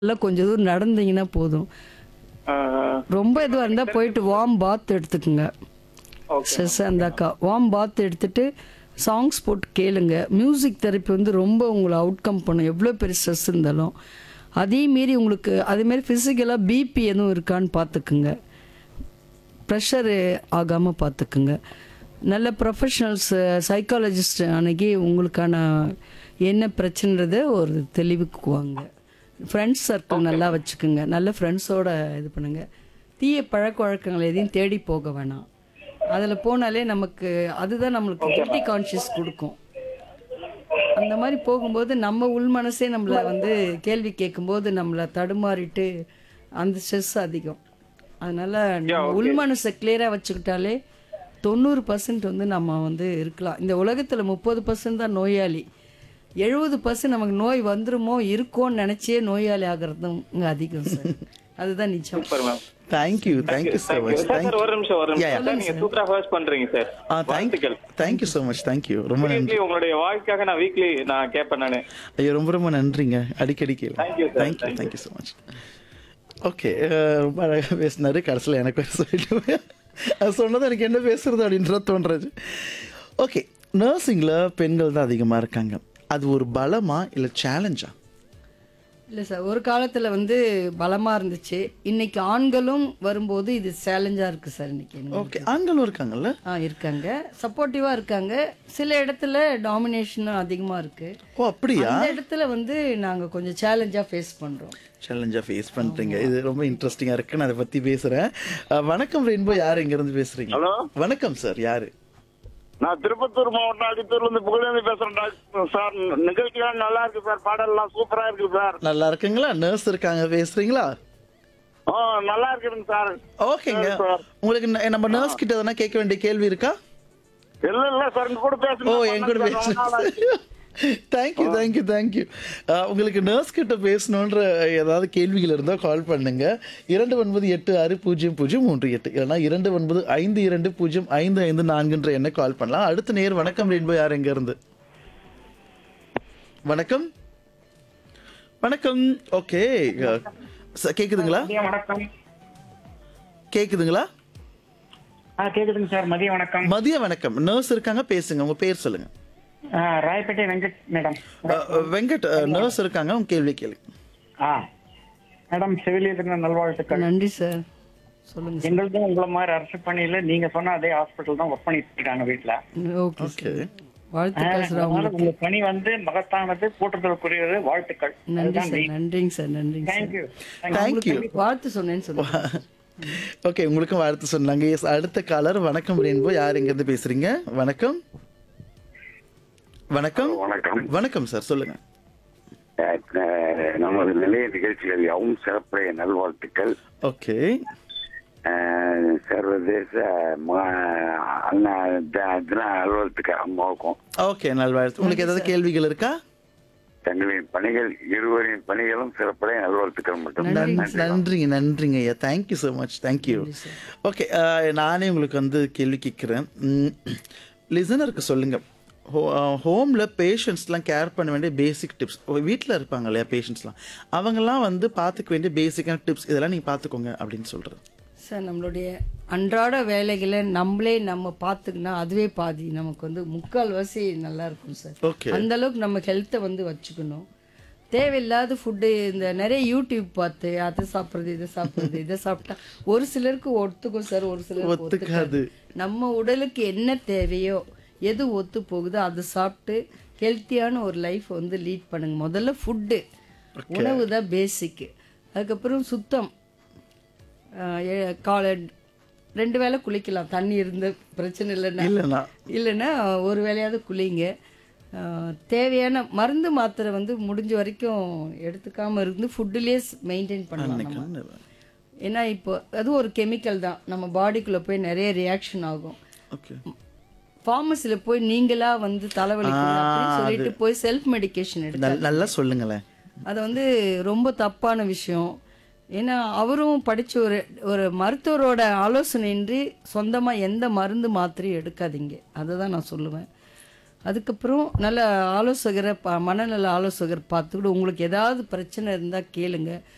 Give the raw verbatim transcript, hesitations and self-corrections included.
எல்லாம் கொஞ்சம் தூரம் நடந்தீங்கன்னா போதும். ஆ, ஆ. ரொம்ப இதுவா இருந்தா போயிட்டு வார்ம் பாத் எடுத்துக்கங்க. ஓகே ஸ்ட்ரெஸ் இருந்தாக்கா வார்ம் பாத் எடுத்துட்டு சாங்ஸ் போட்டு கேளுங்க. மியூசிக் தெரப்பி வந்து ரொம்ப உங்களை அவுட்கம் பண்ணும். எவ்வளோ பெரிய ஸ்ட்ரெஸ் இருந்தாலும் அதே மீறி உங்களுக்கு அதேமாரி ஃபிசிக்கலாக பிபி எதுவும் இருக்கான்னு பார்த்துக்குங்க. ப்ரெஷரு ஆகாமல் பார்த்துக்குங்க. நல்ல ப்ரொஃபஷனல்ஸ் சைக்காலஜிஸ்ட் அன்னைக்கு உங்களுக்கான என்ன பிரச்சனைன்றதை ஒரு தெளிவுக்கு வாங்க. ஃப்ரெண்ட்ஸ் சர்க்கிள் நல்லா வச்சுக்குங்க. நல்ல ஃப்ரெண்ட்ஸோட இது பண்ணுங்கள். தீய பழக்க வழக்கங்கள் எதையும் தேடி போக வேணாம். அதில் போனாலே நமக்கு அதுதான் நம்மளுக்கு கில்ட்டி கான்ஷியஸ் கொடுக்கும். அந்த மாதிரி போகும்போது நம்ம உள் மனசே நம்மளை வந்து கேள்வி கேட்கும்போது நம்மளை தடுமாறிட்டு அந்த ஸ்ட்ரெஸ் அதிகம். அதனால் நம்ம உள் மனசை கிளியராக வச்சுக்கிட்டாலே தொண்ணூறு பர்சன்ட் வந்து நம்ம வந்து இருக்கலாம். இந்த உலகத்தில் முப்பது பர்சன்ட் தான் நோயாளி. எழுபது பர்சன்ட் நமக்கு நோய் வந்துருமோ இருக்கோன்னு நினச்சே நோயாளி ஆகிறதும் இங்கே அதிகம் சார். அதுதான் நிச்சயம். Super ma'am. Thank you thank you so much. Sir sir, ஒரு நிமிஷம் ஒரு Yeah, நிமிஷம் சார், நீங்க சூப்பரா ஹோஸ்ட் பண்றீங்க சார். ஆ thank you thank you so much. Thank you ரொம்ப நன்றி. Seriously, உங்களுடைய வாய்க்காக நான் வீக்லி நான் கேட்பேன் நானு. ஐயோ ரொம்ப ரொம்ப நன்றிங்க. அடிக்கடி கேளு. Thank you, sir. Thank you Thank you. Thank you so much. Okay ரொம்ப அழகாக பேசினாரு. கடைசியில் எனக்கு ஒரு சொல்லிட்டு அது சொன்னது எனக்கு என்ன பேசுறது அப்படின்றத தோன்றது. ஓகே, நர்சிங்கில் பெண்கள் தான் அதிகமாக இருக்காங்க. அது ஒரு பலமா இல்லை சேலஞ்சா? இல்லை சார், ஒரு காலத்தில் வந்து பலமாக இருந்துச்சு. இன்னைக்கு ஆண்களும் வரும்போது இது சேலஞ்சாக இருக்குது சார். இன்னைக்கு ஓகே, ஆண்களும் இருக்காங்கல்ல? ஆ இருக்காங்க, சப்போர்ட்டிவாக இருக்காங்க. சில இடத்துல டாமினேஷனும் அதிகமாக இருக்குது. ஓ அப்படியா? அந்த இடத்துல வந்து நாங்கள் கொஞ்சம் சேலஞ்சாக ஃபேஸ் பண்ணுறோம். சேலஞ்சாக ஃபேஸ் பண்ணுறீங்க. இது ரொம்ப இன்ட்ரெஸ்டிங்காக இருக்குது. நான் அதை பற்றி பேசுகிறேன். வணக்கம் ரெயின்போ, யார் எங்கேருந்து பேசுகிறீங்க? ஹலோ, வணக்கம் சார், யார்? நான் திருப்பத்தூர் மாவட்டம் அடித்தூர்ல இருந்து புகழேந்தி பேசுறேன் டாக்டர் சார். நிகழ்ச்சிகள் நல்லா இருக்கு சார், பாடல்லாம் சூப்பரா இருக்கு சார். நல்லா இருக்குங்களா? நர்ஸ் இருக்காங்க, பேசுறீங்களா? ஆ நல்லா இருக்குதுங்க சார். ஓகேங்க. சரி சார். உங்களுக்கு ந- நம்ம நர்ஸ் கிட்ட எதனா கேட்க வேண்டிய கேள்வி இருக்கா? இல்ல இல்ல சார், உங்க கூட ஓ பேசணும். என் கூட பேசுறேன். Thank you thank you thank you. உங்களுக்கு நர்ஸ் கிட்ட பேசணுன்ற ஏதாவது கேள்விகள் இருந்தால் கால் பண்ணுங்க. இரண்டு ஒன்பது எட்டு ஆறு பூஜ்ஜியம் பூஜ்ஜியம் மூன்று எட்டு இல்லைனா இரண்டு ஒன்பது ஐந்து இரண்டு பூஜ்ஜியம் ஐந்து ஐந்து நான்குன்ற எண்ணை கால் பண்ணலாம். அடுத்த நேர் வணக்கம் ரெயின்போ, யார் எங்க இருந்து? வணக்கம் வணக்கம். ஓகே, கேக்குதுங்களா? மதிய வணக்கம். கேக்குதுங்களா? ஆ கேக்குதுங்க சார். மதிய வணக்கம். மதிய வணக்கம். நர்ஸ் இருக்காங்க, பேசுங்க. உங்க பேர் சொல்லுங்க. ஆ, ராயப்பேட்டை வெங்கட் மேடம். அஹ், வெங்கட் நர்ஸ் இருக்காங்க, உங்க கேள்வி கேளுங்க. ஆ மேடம், செவிலியர் தின நல்வாழ்த்துக்கள். நன்றி சார், சொல்லுங்கள் சார். எங்களுக்கும் உங்களை மாதிரி அரசு பணியில நீங்க சொன்ன அதே ஹாஸ்பிட்டல் தான் ஒர்க் பண்ணிட்டு இருக்காங்க வீட்டுல. ஓகே ஓகே, சார், வாழ்த்துக்கள் சார் அதனால உங்களுக்கு. உங்க பணி வந்து மகத்தானது, போற்றுதலுக்குரியது. வாழ்த்துக்கள். நன்றி சார், நன்றிங்க சார், நன்றிங்க சார். தேங்க்யூ. தேங்க்யூ. வாழ்த்து சொன்னேன்னு சொல்லுங்க. ஓகே, உங்களுக்கும் வாழ்த்து சொன்னாங்க. எஸ், அடுத்த காலர் வணக்கம் ரெயின்போ, யார் எங்க இருந்து பேசுறீங்க? வணக்கம் வணக்கம் வணக்கம். வணக்கம் சார், சொல்லுங்க. அஹ், நமது நிலைய நிகழ்ச்சிகள் யாவும் சிறப்புடைய நல்வாழ்த்துக்கள். ஓகே, அஹ், சர்வதேச ம- அண்ணா த- தின நல்வாழ்த்துக்கள் அம்மாவுக்கும். ஓகே, நல்வாழ்த்து. உங்களுக்கு ஏதாவது கேள்விகள் இருக்கா? தங்களின் பணிகள், இருவரின் பணிகளும் சிறப்புடைய நல்வாழ்த்துக்கள் மட்டும். நன்றி. நன்றிங்க நன்றிங்க ஐயா. Thank you so much. Thank you. Okay, நானே உங்களுக்கு வந்து கேள்வி கேட்குறேன். லிசனருக்கு சொல்லுங்க. ஹோ ஹோமில் பேஷண்ட்ஸ்லாம் கேர் பண்ண வேண்டிய பேசிக் டிப்ஸ். வீட்டில் இருப்பாங்க இல்லையா பேஷண்ட்ஸ்லாம், அவங்கெல்லாம் வந்து பார்த்துக்க வேண்டிய பேசிக்கான டிப்ஸ் இதெல்லாம் நீங்கள் பார்த்துக்கோங்க அப்படின்னு சொல்கிறது. சார், நம்மளுடைய அன்றாட வேலைகளை நம்மளே நம்ம பார்த்துக்கினா அதுவே பாதி நமக்கு வந்து முக்கால்வாசி நல்லா இருக்கும் சார். ஓகே, அந்த அளவுக்கு நம்ம ஹெல்த்தை வந்து வச்சுக்கணும். தேவையில்லாத ஃபுட்டு இந்த நிறைய யூடியூப் பார்த்து அதை சாப்பிட்றது இதை சாப்பிட்றது இதை சாப்பிட்டா ஒரு சிலருக்கு ஒத்துக்கும் சார், ஒரு சிலருக்கு ஒத்துக்காது. ஒத்துக்காது. நம்ம உடலுக்கு என்ன தேவையோ எது ஒத்து போகுதோ அதை சாப்பிட்டு ஹெல்த்தியான ஒரு லைஃப் வந்து லீட் பண்ணுங்க. முதல்ல ஃபுட்டு, உணவு தான் பேசிக்கு. அதுக்கப்புறம் சுத்தம். காலை ரெண்டு வேளை குளிக்கலாம், தண்ணி இருந்த பிரச்சனை இல்லைன்னா. இல்லைண்ணா இல்லைன்னா ஒரு வேளையாவது குளிங்க. ஆஹ் தேவையான மருந்து மாத்திரை வந்து முடிஞ்ச வரைக்கும் எடுத்துக்காமல் இருந்து ஃபுட்டுலேயே மெயின்டைன் பண்ணலாம் நம்ம. ஏன்னா இப்போ அது ஒரு கெமிக்கல் தான், நம்ம பாடிக்குள்ளே போய் நிறைய ரியாக்ஷன் ஆகும். ஓகே, ஃபார்மசியில் போய் நீங்களா வந்து தலைவலிக்கணும் அப்படின்னு சொல்லிட்டு போய் செல்ஃப் மெடிக்கேஷன் எடுத்து நல்லா சொல்லுங்களேன். அது வந்து ரொம்ப தப்பான விஷயம். ஏன்னா அவரும் படித்த ஒரு ஒரு மருத்துவரோட ஆலோசனையின்றி சொந்தமாக எந்த மருந்து மாத்திரையும் எடுக்காதீங்க. அதை தான் நான் சொல்லுவேன். அதுக்கப்புறம் நல்ல ஆலோசகரை ப மனநல ஆலோசகர் பார்த்துக்கிட்டு உங்களுக்கு ஏதாவது பிரச்சனை இருந்தால் கேளுங்க.